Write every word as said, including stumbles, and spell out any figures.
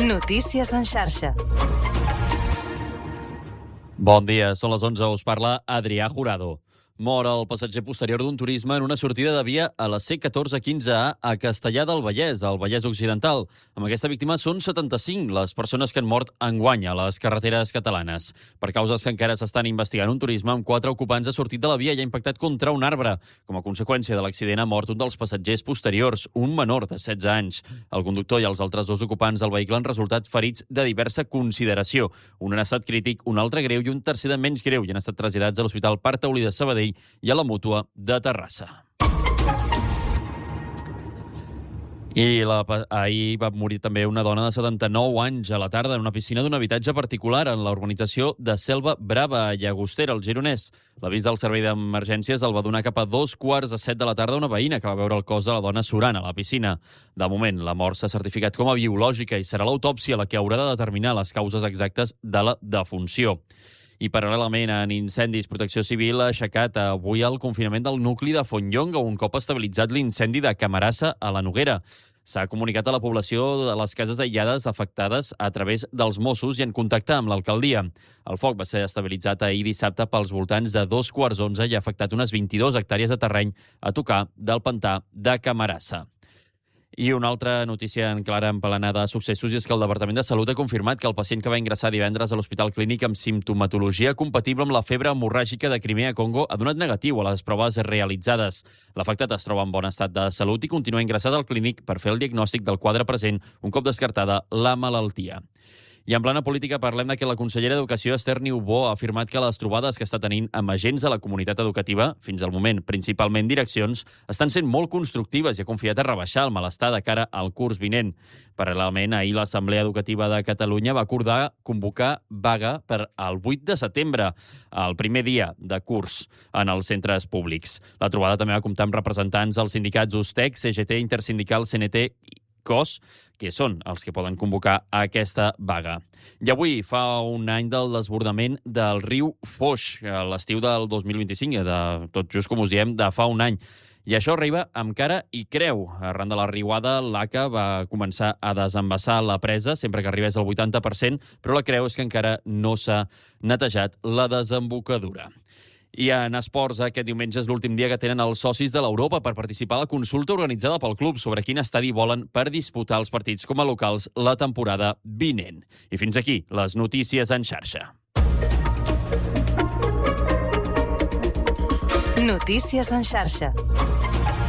Notícies en xarxa. Bon dia, són les onze, us parla Adrià Jurado. Mor el passatger posterior d'un turisme en una sortida de via a la C catorze quinze A a Castellar del Vallès, al Vallès Occidental. Amb aquesta víctima són setanta-cinc les persones que han mort enguany a les carreteres catalanes. Per causes que encara s'estan investigant, un turisme amb quatre ocupants ha sortit de la via i ha impactat contra un arbre. Com a conseqüència de l'accident ha mort un dels passatgers posteriors, un menor de setze anys. El conductor i els altres dos ocupants del vehicle han resultat ferits de diversa consideració. Un en estat crític, un altre greu i un tercer de menys greu i han estat traslladats a l'Hospital Parc Taulí de Sabadell i a la Mútua de Terrassa. I la, ahir va morir també una dona de setanta-nou anys a la tarda en una piscina d'un habitatge particular en la urbanització de Selva Brava, a Llagostera, al Gironès. L'avís del servei d'emergències el va donar cap a dos quarts de set de la tarda una veïna que va veure el cos de la dona surant a la piscina. De moment, la mort s'ha certificat com a biològica i serà l'autòpsia la que haurà de determinar les causes exactes de la defunció. I paral·lelament en incendis, Protecció Civil ha aixecat avui el confinament del nucli de Fontlloga un cop estabilitzat l'incendi de Camarasa a la Noguera. S'ha comunicat a la població de les cases aïllades afectades a través dels Mossos i en contacte amb l'alcaldia. El foc va ser estabilitzat ahir dissabte pels voltants de dos quarts onze i ha afectat unes vint-i-dues hectàrees de terreny a tocar del pantà de Camarasa. I una altra notícia en clara emplenada de successos és que el Departament de Salut ha confirmat que el pacient que va ingressar divendres a l'Hospital Clínic amb simptomatologia compatible amb la febre hemorràgica de Crimea-Congo ha donat negatiu a les proves realitzades. L'afectat es troba en bon estat de salut i continua ingressat al clínic per fer el diagnòstic del quadre present un cop descartada la malaltia. I en plana política parlem de que la consellera d'Educació, Esther Niubó, ha afirmat que les trobades que està tenint amb agents de la comunitat educativa, fins al moment principalment direccions, estan sent molt constructives i ha confiat a rebaixar el malestar de cara al curs vinent. Paral·lelament, ahir l'Assemblea Educativa de Catalunya va acordar convocar vaga per al vuit de setembre, el primer dia de curs en els centres públics. La trobada també va comptar amb representants dels sindicats U S T E C, C G T, Intersindical, C N T i C O S, que són els que poden convocar aquesta vaga. I avui fa un any del desbordament del riu Foix, a l'estiu del dos mil vint-i-cinc, de tot just com us diem, de fa un any. I això arriba amb cara i creu. Arran de la riuada, l'A C A va començar a desembassar la presa, sempre que arribés al vuitanta per cent, però la creu és que encara no s'ha netejat la desembocadura. I en esports, aquest diumenge és l'últim dia que tenen els socis de l'Europa per participar a la consulta organitzada pel club sobre quin estadi volen per disputar els partits com a locals la temporada vinent. I fins aquí les notícies en xarxa. Notícies en xarxa.